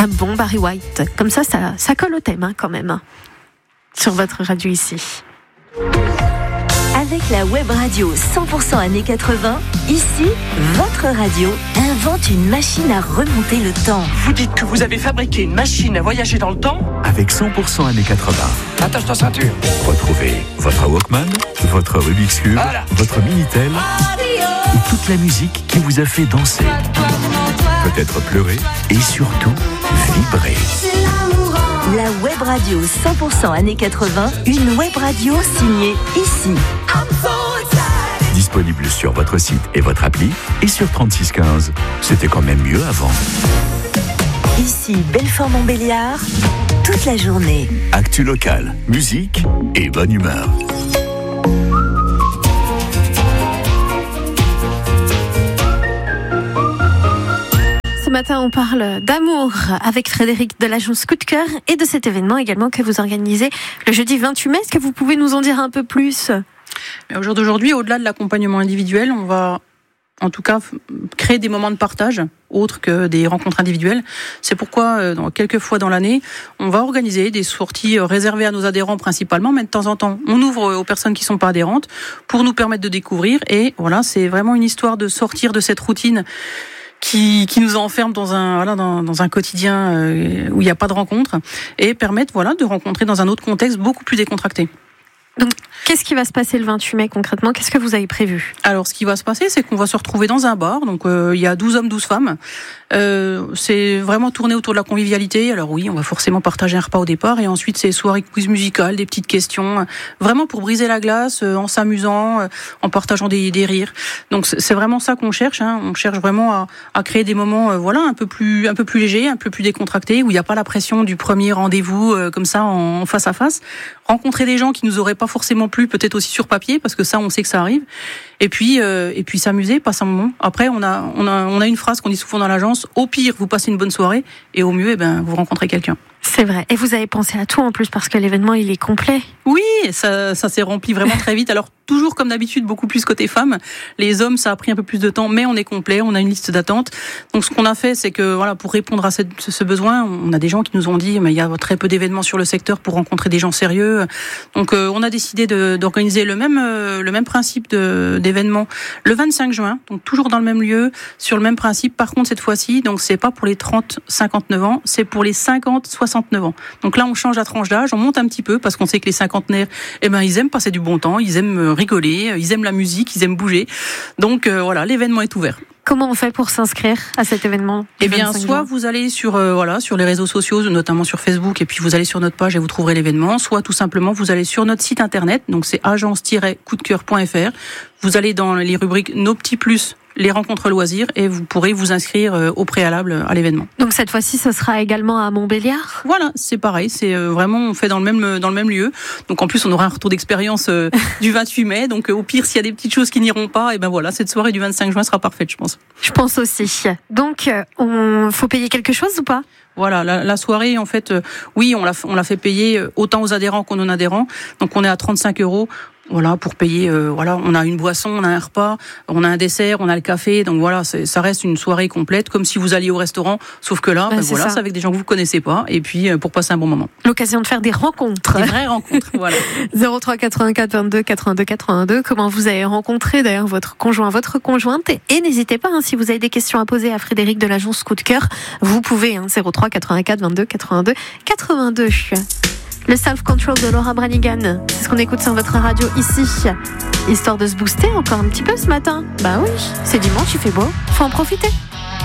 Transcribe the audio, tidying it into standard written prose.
Un bon Barry White. Comme ça colle au thème quand même. Sur votre radio ici. Avec la web radio 100% années 80, ici, votre radio invente une machine à remonter le temps. Vous dites que vous avez fabriqué une machine à voyager dans le temps ? Avec 100% années 80. Attache ta ceinture. Retrouvez votre Walkman, votre Rubik's Cube, Voilà. votre Minitel et toute la musique qui vous a fait danser, peut-être pleurer et surtout vibrer. La web radio 100% années 80, une web radio signée ici. Disponible sur votre site et votre appli et sur 3615. C'était quand même mieux avant. Ici, Belfort-Montbéliard, toute la journée. Actu local, musique et bonne humeur. Ce matin, on parle d'amour avec Frédéric de l'agence Coup de Cœur et de cet événement également que vous organisez le jeudi 28 mai. Est-ce que vous pouvez nous en dire un peu plus ? Au jour d'aujourd'hui, au-delà de l'accompagnement individuel, on va en tout cas créer des moments de partage autres que des rencontres individuelles. C'est pourquoi, quelques fois dans l'année, on va organiser des sorties réservées à nos adhérents principalement, mais de temps en temps, on ouvre aux personnes qui ne sont pas adhérentes pour nous permettre de découvrir. Et voilà, c'est vraiment une histoire de sortir de cette routine qui nous enferme dans un quotidien où il n'y a pas de rencontre et permettre de rencontrer dans un autre contexte beaucoup plus décontracté. Donc, qu'est-ce qui va se passer le 28 mai concrètement ? Qu'est-ce que vous avez prévu ? Alors, ce qui va se passer, c'est qu'on va se retrouver dans un bar. Donc, il y a 12 hommes, 12 femmes. C'est vraiment tourné autour de la convivialité. Alors oui, on va forcément partager un repas au départ. Et ensuite, c'est soirée quiz musicale, des petites questions. Vraiment pour briser la glace, en s'amusant, en partageant des rires. Donc, c'est vraiment ça qu'on cherche. On cherche vraiment à créer des moments un peu plus légers, un peu plus décontractés, où il n'y a pas la pression du premier rendez-vous comme ça en face à face. Rencontrer des gens qui nous auraient pas forcément plu, peut-être aussi sur papier, parce que ça, on sait que ça arrive. Et puis s'amuser, passer un moment. Après, on a une phrase qu'on dit souvent dans l'agence: au pire, vous passez une bonne soirée, et au mieux, vous rencontrez quelqu'un. C'est vrai. Et vous avez pensé à tout en plus, parce que l'événement, il est complet. Oui, ça s'est rempli vraiment très vite. Alors, toujours comme d'habitude, beaucoup plus côté femmes. Les hommes, ça a pris un peu plus de temps, mais on est complet, on a une liste d'attente. Donc, ce qu'on a fait, c'est que pour répondre à ce besoin, on a des gens qui nous ont dit, mais il y a très peu d'événements sur le secteur pour rencontrer des gens sérieux. Donc, on a décidé d'organiser le même principe d'événement le 25 juin, donc toujours dans le même lieu, sur le même principe. Par contre, cette fois-ci, donc c'est pas pour les 30-59 ans, c'est pour les 50-69 ans. Donc là, on change la tranche d'âge, on monte un petit peu, parce qu'on sait que les cinquantenaires, ils aiment passer du bon temps, ils aiment rigoler, ils aiment la musique, ils aiment bouger. Donc l'événement est ouvert. Comment on fait pour s'inscrire à cet événement ? Soit vous allez sur les réseaux sociaux, notamment sur Facebook, et puis vous allez sur notre page et vous trouverez l'événement, soit tout simplement vous allez sur notre site internet, donc c'est agence-coupdecoeur.fr. Vous allez dans les rubriques Nos petits plus, les rencontres loisirs, et vous pourrez vous inscrire au préalable à l'événement. Donc cette fois-ci, ce sera également à Montbéliard ? Voilà, c'est pareil, c'est vraiment, on fait dans le même lieu. Donc en plus, on aura un retour d'expérience du 28 mai. Donc au pire, s'il y a des petites choses qui n'iront pas, cette soirée du 25 juin sera parfaite, je pense. Je pense aussi. Donc, faut payer quelque chose ou pas ? Voilà, la soirée, en fait, oui, on l'a fait payer autant aux adhérents qu'aux non-adhérents. Donc on est à 35 €. Voilà, pour payer, on a une boisson, on a un repas, on a un dessert, on a le café. Donc ça reste une soirée complète, comme si vous alliez au restaurant, sauf que là, c'est avec des gens que vous connaissez pas, et puis pour passer un bon moment. L'occasion de faire des rencontres. Des vraies rencontres, voilà. 03 84 22 82 82. Comment vous avez rencontré d'ailleurs votre conjoint, votre conjointe, et n'hésitez pas, si vous avez des questions à poser à Frédéric de l'agence Coup de Cœur, vous pouvez, 03 84 22 82 82. Le Self-Control de Laura Branigan, c'est ce qu'on écoute sur votre radio ici, histoire de se booster encore un petit peu ce matin. Bah oui, c'est dimanche, il fait beau, faut en profiter.